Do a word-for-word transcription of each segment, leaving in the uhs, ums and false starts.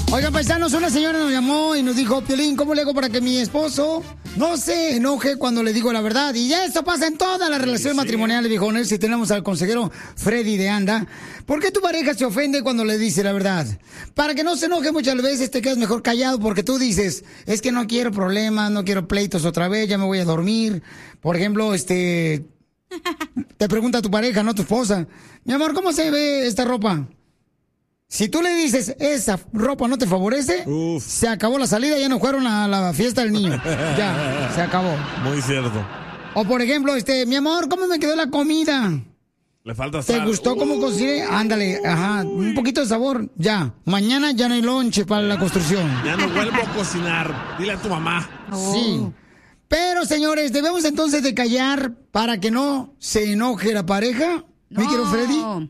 Oigan, paisanos, una señora nos llamó y nos dijo, Piolín, ¿cómo le hago para que mi esposo no se enoje cuando le digo la verdad? Y ya esto pasa en todas las relaciones sí, matrimoniales, viejones. Si tenemos al consejero Freddy de Anda, ¿por qué tu pareja se ofende cuando le dice la verdad? Para que no se enoje muchas veces te quedas mejor callado porque tú dices, es que no quiero problemas, no quiero pleitos otra vez, ya me voy a dormir. Por ejemplo, este... te pregunta tu pareja, no tu esposa, mi amor, ¿cómo se ve esta ropa? Si tú le dices, esa ropa no te favorece, Uf. se acabó la salida, ya no fueron a la fiesta del niño. Ya, se acabó. Muy cierto. O por ejemplo, este, mi amor, ¿cómo me quedó la comida? Le falta sal. ¿Te gustó uh. cómo cociné? Ándale, ajá, un poquito de sabor. Ya, mañana ya no hay lonche para la construcción. Ya no vuelvo a cocinar. Dile a tu mamá. Oh. Sí. Pero, señores, ¿debemos entonces de callar para que no se enoje la pareja? No. ¿Me quiero, Freddy?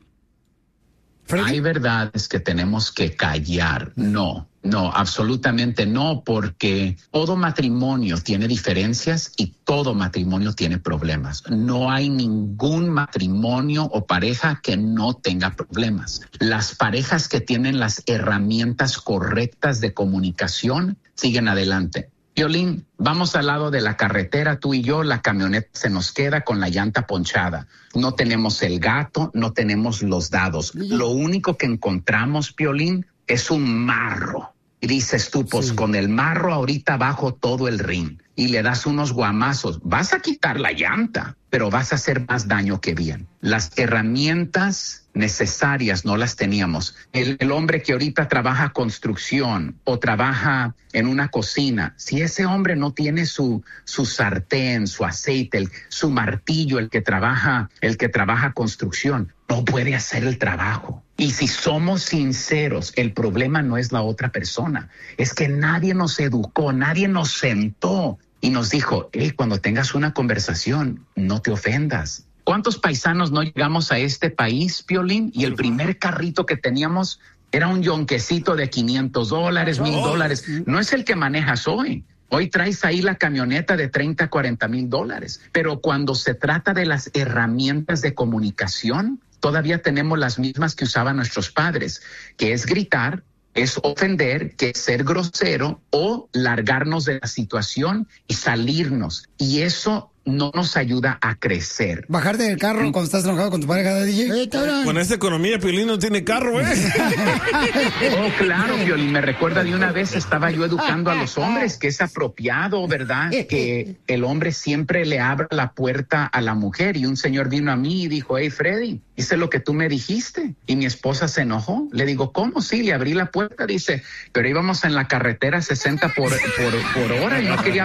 ¿Freddy? Hay verdades que tenemos que callar. No, no, absolutamente no, porque todo matrimonio tiene diferencias y todo matrimonio tiene problemas. No hay ningún matrimonio o pareja que no tenga problemas. Las parejas que tienen las herramientas correctas de comunicación siguen adelante. Piolín, vamos al lado de la carretera, tú y yo, la camioneta se nos queda con la llanta ponchada. No tenemos el gato, no tenemos los dados. Lo único que encontramos, Piolín, es un marro. Y dices tú, pues sí. con el marro ahorita bajo todo el ring y le das unos guamazos. Vas a quitar la llanta, pero vas a hacer más daño que bien. Las herramientas necesarias no las teníamos. El, el hombre que ahorita trabaja construcción o trabaja en una cocina, si ese hombre no tiene su, su sartén, su aceite, el, su martillo, el que trabaja, el que trabaja construcción, no puede hacer el trabajo. Y si somos sinceros, el problema no es la otra persona, es que nadie nos educó, nadie nos sentó y nos dijo, hey, cuando tengas una conversación, no te ofendas. ¿Cuántos paisanos no llegamos a este país, Piolín? Y el primer carrito que teníamos era un yonquecito de quinientos dólares, mil dólares. No es el que manejas hoy. Hoy traes ahí la camioneta de treinta, cuarenta mil dólares. Pero cuando se trata de las herramientas de comunicación, todavía tenemos las mismas que usaban nuestros padres, que es gritar, es ofender, que es ser grosero o largarnos de la situación y salirnos. Y eso no nos ayuda a crecer. Bajarte del carro cuando estás enojado con tu pareja de D J. Con esta economía, Piolín no tiene carro, ¿eh? Oh, claro, Piolín. Me recuerda de una vez estaba yo educando a los hombres que es apropiado, ¿verdad? Que el hombre siempre le abra la puerta a la mujer. Y un señor vino a mí y dijo, hey, Freddy, hice lo que tú me dijiste. Y mi esposa se enojó. Le digo, ¿cómo? Sí, le abrí la puerta. Dice, pero íbamos en la carretera sesenta por, por, por hora y no quería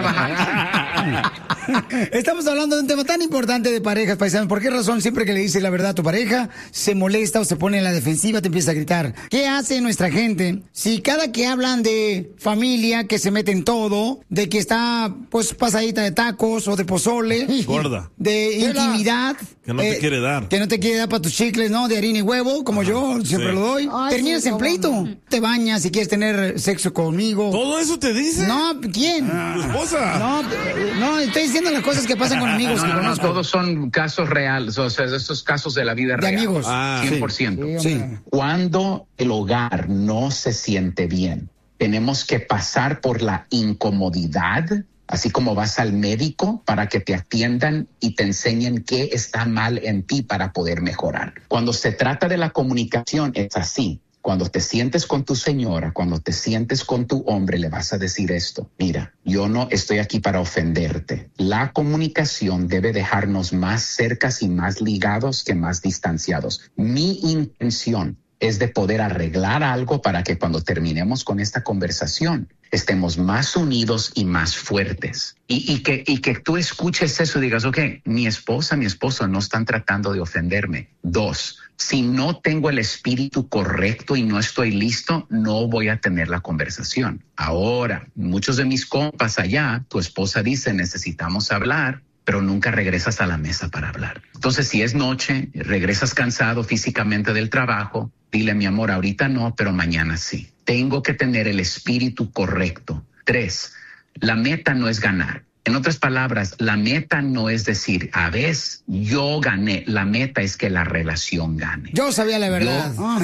bajar. Estamos hablando de un tema tan importante de parejas, paisanos. ¿Por qué razón siempre que le dices la verdad a tu pareja se molesta o se pone en la defensiva, te empieza a gritar? ¿Qué hace nuestra gente si cada que hablan de familia, que se mete en todo, de que está pues pasadita de tacos o de pozole, gorda, de intimidad, que no te eh, quiere dar, que no te quiere dar para tus chicles, ¿no? De harina y huevo, como Ajá, yo siempre sí. lo doy. Ay, terminas sí, en pleito. No. Te bañas si quieres tener sexo conmigo. ¿Todo eso te dice? No, ¿quién? Ah. ¿Tu esposa? No, no, estoy diciendo las cosas que pasan con amigos no, que no, conozco. No, todos son casos reales, o sea, estos casos de la vida de real. De amigos. Ah, cien por ciento. Sí, sí. Cuando el hogar no se siente bien, tenemos que pasar por la incomodidad, así como vas al médico para que te atiendan y te enseñen qué está mal en ti para poder mejorar. Cuando se trata de la comunicación, es así. Cuando te sientes con tu señora, cuando te sientes con tu hombre, le vas a decir esto. Mira, yo no estoy aquí para ofenderte. La comunicación debe dejarnos más cercas y más ligados que más distanciados. Mi intención es de poder arreglar algo para que cuando terminemos con esta conversación estemos más unidos y más fuertes. Y, y, que, y que tú escuches eso y digas, ok, mi esposa, mi esposo no están tratando de ofenderme. Dos, si no tengo el espíritu correcto y no estoy listo, no voy a tener la conversación. Ahora, muchos de mis compas allá, tu esposa dice, necesitamos hablar, pero nunca regresas a la mesa para hablar. Entonces, si es noche, regresas cansado físicamente del trabajo, dile, mi amor, ahorita no, pero mañana sí. Tengo que tener el espíritu correcto. Tres, la meta no es ganar. En otras palabras, la meta no es decir, a ver, yo gané. La meta es que la relación gane. Yo sabía la verdad. Yo...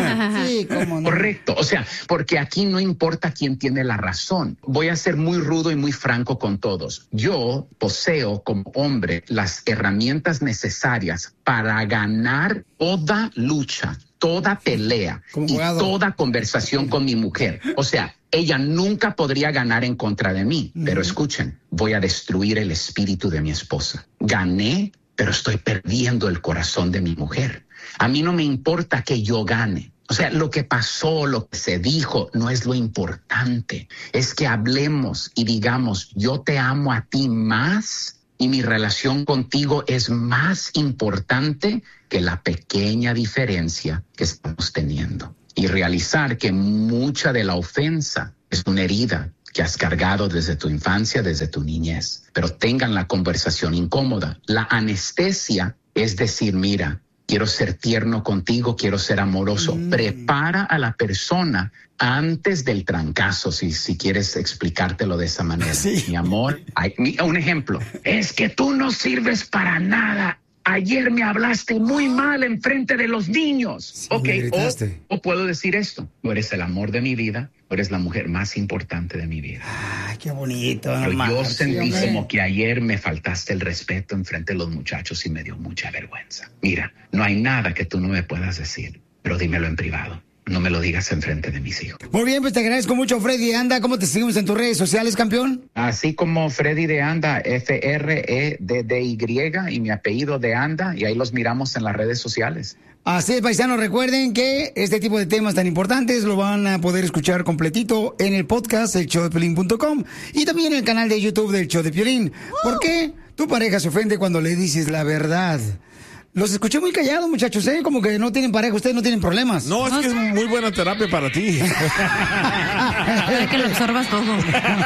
sí, cómo no. Correcto. O sea, porque aquí no importa quién tiene la razón. Voy a ser muy rudo y muy franco con todos. Yo poseo como hombre las herramientas necesarias para ganar toda lucha, toda pelea y toda conversación con mi mujer. O sea, ella nunca podría ganar en contra de mí. Mm. Pero escuchen, voy a destruir el espíritu de mi esposa. Gané, pero estoy perdiendo el corazón de mi mujer. A mí no me importa que yo gane. O sea, lo que pasó, lo que se dijo, no es lo importante. Es que hablemos y digamos, yo te amo a ti más y mi relación contigo es más importante que la pequeña diferencia que estamos teniendo. Y realizar que mucha de la ofensa es una herida que has cargado desde tu infancia, desde tu niñez. Pero tengan la conversación incómoda. La anestesia es decir, mira, quiero ser tierno contigo, quiero ser amoroso. Mm. Prepara a la persona antes del trancazo, si, si quieres explicártelo de esa manera. Sí. Mi amor, hay, mi, un ejemplo. Es que tú no sirves para nada. Ayer me hablaste muy mal en frente de los niños. Sí, ok, o, o puedo decir esto. Tú eres el amor de mi vida, tú eres la mujer más importante de mi vida. Ay, qué bonito. Pero yo Marcio, sentí hombre. como que ayer me faltaste el respeto en frente de los muchachos y me dio mucha vergüenza. Mira, no hay nada que tú no me puedas decir, pero dímelo en privado. No me lo digas en frente de mis hijos. Muy bien, pues te agradezco mucho, Freddy de Anda. ¿Cómo te seguimos en tus redes sociales, campeón? Así como Freddy de Anda, F R E D D Y, y mi apellido de Anda, y ahí los miramos en las redes sociales. Así es, paisanos, recuerden que este tipo de temas tan importantes lo van a poder escuchar completito en el podcast, el show de piolín punto com, y también en el canal de YouTube del Show de Piolín. ¿Por qué? Tu pareja se ofende cuando le dices la verdad. Los escuché muy callados, muchachos, ¿eh? Como que no tienen pareja, ustedes no tienen problemas. No, es que es muy buena terapia para ti. Para que lo absorbas todo. El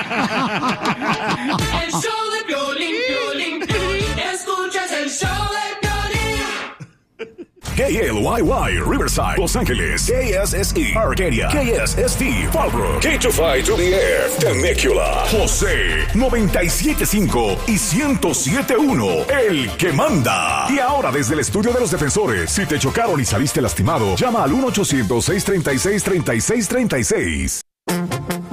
show de Piolín, Piolín, Piolín. Escuchas el show de Piolín. K L Y Y, Riverside, Los Ángeles, K S S E, Arcadia, K S S T, Fallbrook, K dos cinco to the F, Temecula, José, noventa y siete punto cinco y ciento siete punto uno, el que manda. Y ahora desde el estudio de los defensores, si te chocaron y saliste lastimado, llama al uno ochocientos, seiscientos treinta y seis, treinta y seis treinta y seis.